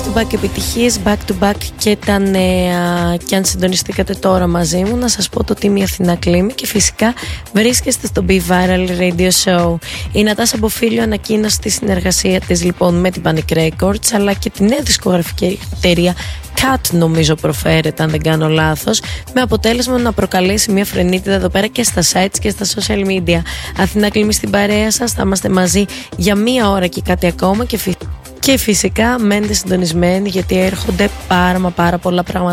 to back επιτυχίες, back to back και τα νέα. Και αν συντονιστήκατε τώρα μαζί μου, να σας πω το τι είμαι η Αθηνά Κλίμη και φυσικά βρίσκεστε στο Be Viral Radio Show. Η Νατάσα Μποφίλιο ανακοίνωσε τη συνεργασία της λοιπόν με την Panic Records, αλλά και τη νέα δισκογραφική εταιρεία Cat, νομίζω προφέρεται αν δεν κάνω λάθος, με αποτέλεσμα να προκαλέσει μια φρενίτιδα εδώ πέρα και στα sites και στα social media. Αθηνά Κλίμη στην παρέα σας, θα είμαστε μαζί για μία ώρα και κάτι ακόμα και φυσικά μένετε συντονισμένοι, γιατί έρχονται πάρα πολλά πράγματα